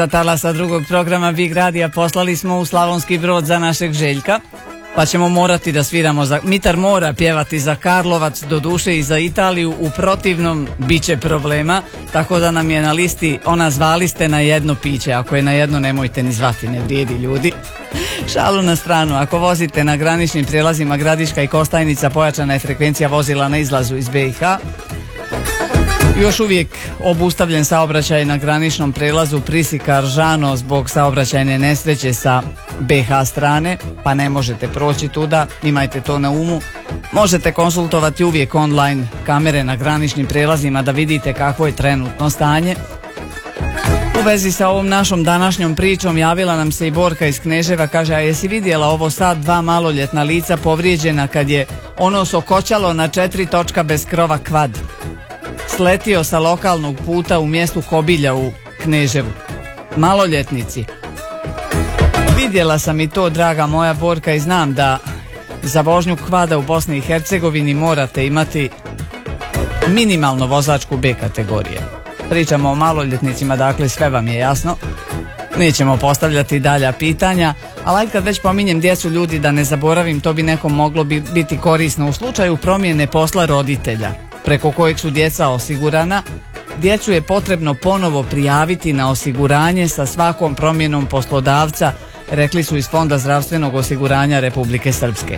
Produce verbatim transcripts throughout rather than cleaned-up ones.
talasa drugog programa Big Radija poslali smo u Slavonski Brod za našeg Željka, pa ćemo morati da sviramo za... Mitar mora pjevati za Karlovac, do duše i za Italiju, u protivnom bit će problema, tako da nam je na listi ona zvali ste na jedno piće, ako je na jedno nemojte ni zvati, ne vrijedi ljudi. Šalu na stranu, ako vozite na graničnim prijelazima Gradiška i Kostajnica, pojačana je frekvencija vozila na izlazu iz B i H. Još uvijek obustavljen saobraćaj na graničnom prelazu Prisikar-Žano zbog saobraćajne nesreće sa B H strane, pa ne možete proći tuda, imajte to na umu. Možete konsultovati uvijek online kamere na graničnim prelazima da vidite kakvo je trenutno stanje. U vezi sa ovom našom današnjom pričom javila nam se i Borka iz Kneževa, kaže, a jesi vidjela ovo sad dva maloljetna lica povrijeđena kad je ono sokoćalo na četiri točka bez krova kvad sletio sa lokalnog puta u mjestu Kobilja u Kneževu. Maloljetnici. Vidjela sam i to, draga moja Borka, i znam da za vožnju kvada u Bosni i Hercegovini morate imati minimalno vozačku B kategorije. Pričamo o maloljetnicima, dakle sve vam je jasno. Nećemo postavljati dalja pitanja, ali kad već pominjem djecu, ljudi, da ne zaboravim, to bi nekom moglo biti korisno. U slučaju promjene posla roditelja, preko kojeg su djeca osigurana, djecu je potrebno ponovo prijaviti na osiguranje sa svakom promjenom poslodavca, rekli su iz Fonda zdravstvenog osiguranja Republike Srpske.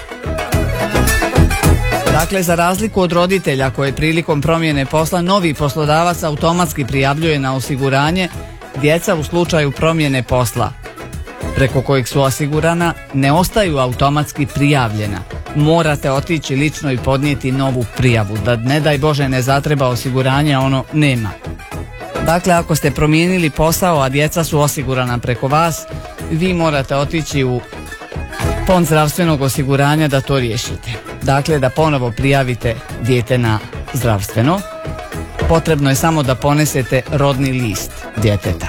Dakle, za razliku od roditelja koje prilikom promjene posla novi poslodavac automatski prijavljuje na osiguranje, djeca u slučaju promjene posla preko kojeg su osigurana ne ostaju automatski prijavljena. Morate otići lično i podnijeti novu prijavu, da ne daj Bože ne zatreba osiguranje, ono nema. Dakle, ako ste promijenili posao, a djeca su osigurana preko vas, vi morate otići u Fond zdravstvenog osiguranja da to riješite. Dakle, da ponovo prijavite dijete na zdravstveno. Potrebno je samo da ponesete rodni list djeteta,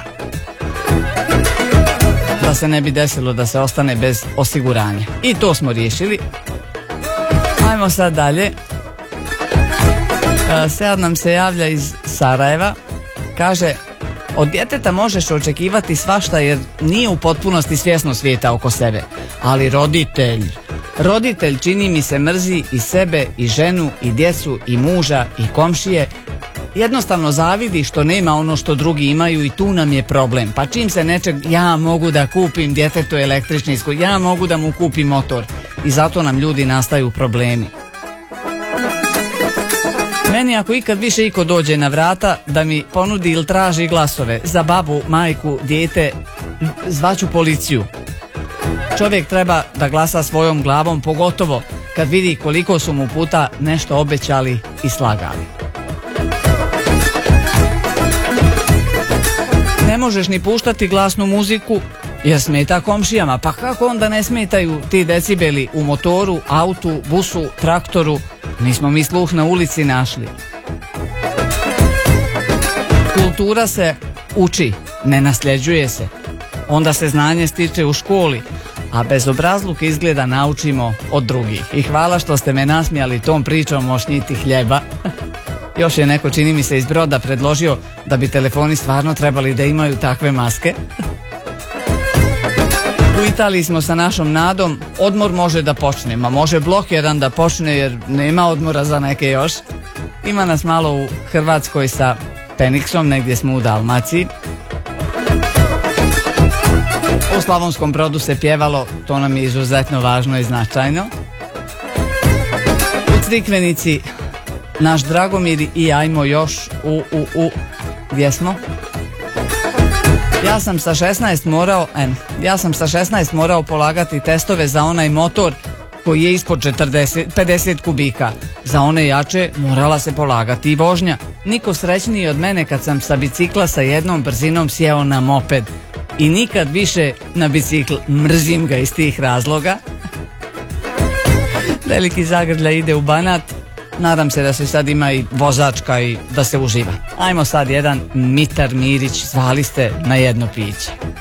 da se ne bi desilo da se ostane bez osiguranja. I to smo riješili. Ajmo sad dalje. Sad nam se javlja iz Sarajeva. Kaže, od djeteta možeš očekivati svašta jer nije u potpunosti svjesno svijeta oko sebe. Ali roditelj, roditelj čini mi se mrzi i sebe, i ženu, i djecu, i muža, i komšije. Jednostavno zavidi što nema ono što drugi imaju i tu nam je problem. Pa čim se nečeg, ja mogu da kupim djetetu električni skoj, ja mogu da mu kupim motor. I zato nam ljudi nastaju problemi. Meni ako ikad više iko dođe na vrata da mi ponudi ili traži glasove za babu, majku, dijete, zvaću policiju. Čovjek treba da glasa svojom glavom, pogotovo kad vidi koliko su mu puta nešto obećali i slagali. Ne možeš ni puštati glasnu muziku jer smeta komšijama, pa kako onda ne smetaju ti decibeli u motoru, autu, busu, traktoru? Nismo mi sluh na ulici našli. Kultura se uči, ne nasljeđuje se. Onda se znanje stiče u školi, a bezobrazluk izgleda naučimo od drugih. I hvala što ste me nasmijali tom pričom o šnjiti hljeba. Još je neko, čini mi se, iz Broda predložio da bi telefoni stvarno trebali da imaju takve maske. U Italiji smo sa našom Nadom, odmor može da počne, ma može blok jedan da počne jer nema odmora za neke još. Ima nas malo u Hrvatskoj sa Feniksom, negdje smo u Dalmaciji. U Slavonskom Brodu se pjevalo, to nam je izuzetno važno i značajno. U Crikvenici naš Dragomir i ajmo još u, u, u, gdje smo? Ja sam sa šesnaest morao, en, ja sam sa šesnaest morao polagati testove za onaj motor koji je ispod četrdeset, pedeset kubika. Za one jače morala se polagati i vožnja. Niko srećniji od mene kad sam sa bicikla sa jednom brzinom sjeo na moped. I nikad više na bicikl, mrzim ga iz tih razloga. Veliki zagrljaj ide u Banat. Nadam se da se sad ima i vozačka i da se uživa. Ajmo sad jedan Mitar Mirić, zvali ste na jedno piće.